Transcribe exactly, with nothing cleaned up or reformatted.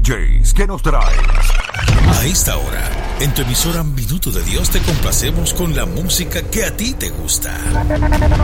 D Js que nos traen. A esta hora, en tu emisora Minuto de Dios te complacemos con la música que a ti te gusta.